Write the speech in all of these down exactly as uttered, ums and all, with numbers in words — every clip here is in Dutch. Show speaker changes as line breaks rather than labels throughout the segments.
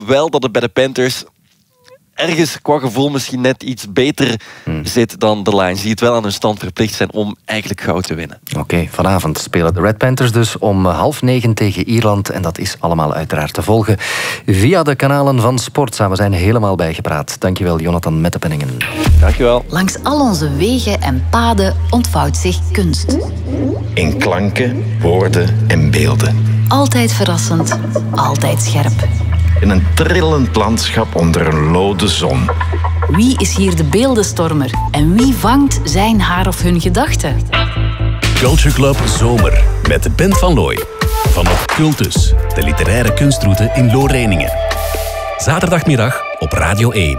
wel dat het bij de Panthers ergens qua gevoel misschien net iets beter hmm. zit dan de Lions, die het wel aan hun stand verplicht zijn om eigenlijk goud te winnen.
Oké, okay, vanavond spelen de Red Panthers dus om half negen tegen Ierland. En dat is allemaal uiteraard te volgen via de kanalen van Sportza. We zijn helemaal bijgepraat. Dankjewel, Jonathan Mettepenningen.
Dankjewel.
Langs al onze wegen en paden ontvouwt zich kunst.
In klanken, woorden en beelden.
Altijd verrassend, altijd scherp.
In een trillend landschap onder een lode zon.
Wie is hier de beeldenstormer? En wie vangt zijn, haar of hun gedachten?
Culture Club Zomer met Bent van Looy. Vanaf Cultus, de literaire kunstroute in Looreiningen. Zaterdagmiddag op Radio één.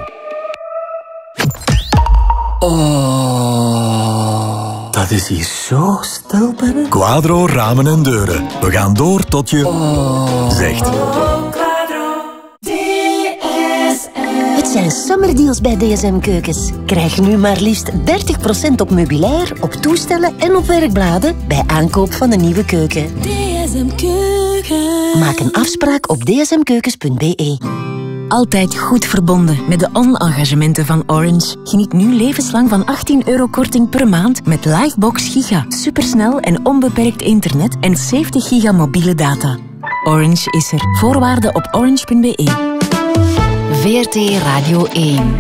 Oh, dat is hier zo stil binnen.
Quadro Ramen en Deuren. We gaan door tot je oh. zegt.
Het zijn summerdeals bij D S M Keukens. Krijg nu maar liefst dertig procent op meubilair, op toestellen en op werkbladen bij aankoop van een nieuwe keuken.
D S M Keukens.
Maak een afspraak op d s m keukens punt b e.
Altijd goed verbonden met de on-engagementen van Orange. Geniet nu levenslang van achttien euro korting per maand met Livebox Giga. Supersnel en onbeperkt internet en zeventig giga mobiele data. Orange is er. Voorwaarden op orange punt b e.
V R T Radio één.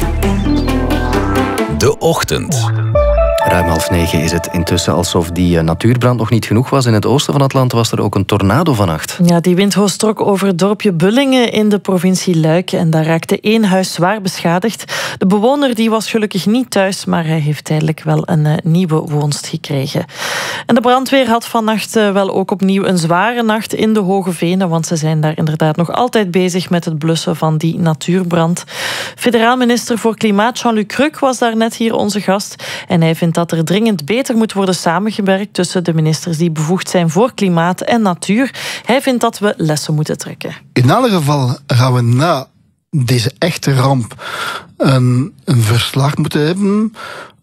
De Ochtend.
Ruim half negen is het intussen. Alsof die natuurbrand nog niet genoeg was. In het oosten van het land was er ook een tornado vannacht.
Ja, die windhoos trok over het dorpje Bullingen in de provincie Luik. En daar raakte één huis zwaar beschadigd. De bewoner die was gelukkig niet thuis, maar hij heeft tijdelijk wel een uh, nieuwe woonst gekregen. En de brandweer had vannacht uh, wel ook opnieuw een zware nacht in de Hoge Venen, want ze zijn daar inderdaad nog altijd bezig met het blussen van die natuurbrand. Federaal minister voor Klimaat Jean-Luc Cruc was daar net hier onze gast. En hij vindt dat er dringend beter moet worden samengewerkt tussen de ministers die bevoegd zijn voor klimaat en natuur. Hij vindt dat we lessen moeten trekken.
In alle gevallen gaan we na deze echte ramp een, een verslag moeten hebben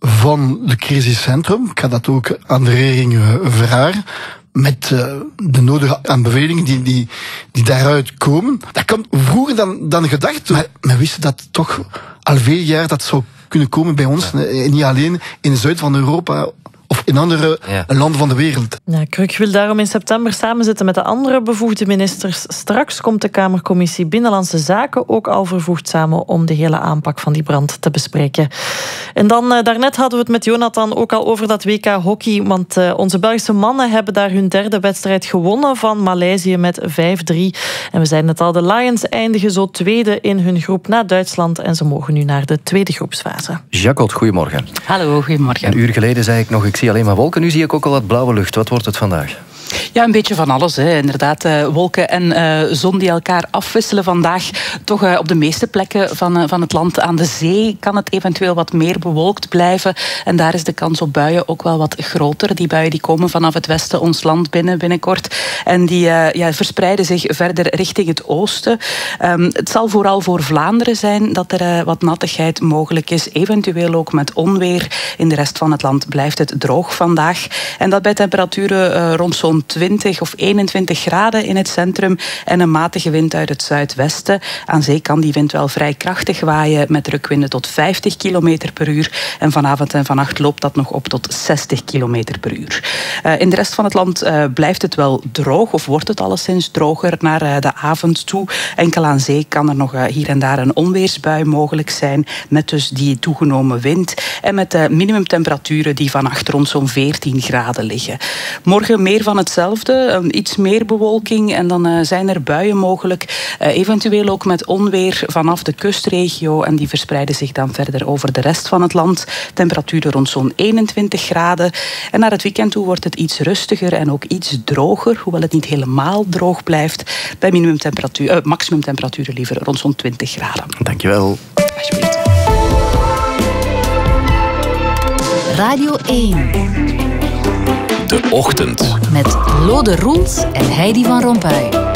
van de crisiscentrum. Ik ga dat ook aan de regering uh, vragen. Met uh, de nodige aanbevelingen die, die, die daaruit komen. Dat kan vroeger dan, dan gedacht. Maar we wisten dat toch al veel jaar dat zou kunnen komen bij ons. Ja. Niet alleen in het zuiden van Europa of in andere ja. landen van de wereld.
Ja, Cruc wil daarom in september samenzitten met de andere bevoegde ministers. Straks komt de Kamercommissie Binnenlandse Zaken ook al vervoegd samen om de hele aanpak van die brand te bespreken. En dan, uh, daarnet hadden we het met Jonathan ook al over dat W K hockey, want uh, onze Belgische mannen hebben daar hun derde wedstrijd gewonnen van Maleisië met vijf drie. En we zeiden het al, de Lions eindigen zo tweede in hun groep na Duitsland en ze mogen nu naar de tweede groepsfase.
Jacot, goedemorgen.
Hallo, goedemorgen.
Een uur geleden zei ik nog, ik zie alleen maar wolken. Nu zie ik ook al wat blauwe lucht. Wat wordt het vandaag?
Ja, een beetje van alles. Hè. Inderdaad, uh, wolken en uh, zon die elkaar afwisselen vandaag. Toch uh, op de meeste plekken van, uh, van het land aan de zee kan het eventueel wat meer bewolkt blijven. En daar is de kans op buien ook wel wat groter. Die buien die komen vanaf het westen ons land binnen binnenkort. En die uh, ja, verspreiden zich verder richting het oosten. Um, het zal vooral voor Vlaanderen zijn dat er uh, wat nattigheid mogelijk is. Eventueel ook met onweer. In de rest van het land blijft het droog vandaag. En dat bij temperaturen uh, rond zo'n twintig of eenentwintig graden in het centrum en een matige wind uit het zuidwesten. Aan zee kan die wind wel vrij krachtig waaien met drukwinden tot vijftig kilometer per uur. En vanavond en vannacht loopt dat nog op tot zestig kilometer per uur. Uh, in de rest van het land uh, blijft het wel droog of wordt het alleszins droger naar uh, de avond toe. Enkel aan zee kan er nog uh, hier en daar een onweersbui mogelijk zijn met dus die toegenomen wind en met uh, minimumtemperaturen die vannacht rond zo'n veertien graden liggen. Morgen meer van hetzelfde, uh, iets meer bewolking en dan uh, zijn er buien mogelijk. Uh, eventueel ook met onweer vanaf de kustregio en die verspreiden zich dan verder over de rest van het land. Temperaturen rond zo'n eenentwintig graden. En naar het weekend toe wordt het iets rustiger en ook iets droger, hoewel het niet helemaal droog blijft. Bij minimumtemperatuur, uh, maximumtemperaturen liever rond zo'n twintig graden.
Dankjewel.
Alsjeblieft.
Radio één.
De Ochtend.
Met Lode Roels en Heidi van Rompuy.